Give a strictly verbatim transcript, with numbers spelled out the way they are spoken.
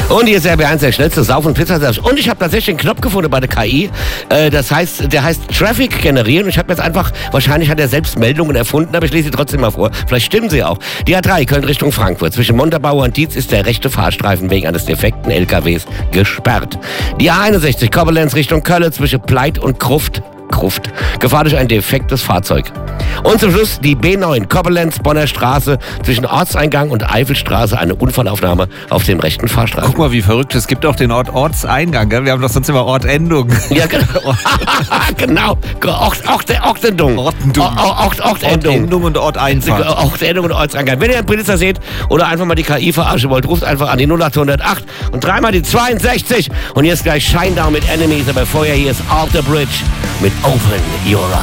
Und hier ist R B eins, der schnellste Sauf- und Pizzaservice. Und ich habe tatsächlich einen Knopf gefunden bei der K I. Äh, das heißt, der heißt Traffic generieren. Und ich habe jetzt einfach, wahrscheinlich hat er selbst Meldungen erfunden, aber ich lese sie trotzdem mal vor. Vielleicht stimmen sie auch. Die A drei Köln Richtung Frankfurt. Zwischen Montabaur und Dietz ist der rechte Fahrstreifen wegen eines defekten L K Ws gesperrt. Die A einundsechzig Koblenz Richtung Köln zwischen Pleit und Gruft. Gruft. Gefahr durch ein defektes Fahrzeug. Und zum Schluss die B neun Koblenz Bonner Straße zwischen Ortseingang und Eifelstraße, eine Unfallaufnahme auf dem rechten Fahrstreifen. Guck mal, wie verrückt. Es gibt auch den Ort Ortseingang. Gell? Wir haben doch sonst immer Ortendung. Ja, genau. genau. Ort, Ort, Ortendung. Ortendung. Ort, Ortendung. Ortendung und Orteinfahrt. Ortendung und Ortseingang. Wenn ihr einen Blitzer seht oder einfach mal die K I verarschen wollt, ruft einfach an die null acht null acht und dreimal die zweiundsechzig. Und jetzt gleich Shinedown mit Enemies, aber vorher hier ist Off the Bridge mit Open Your Eyes.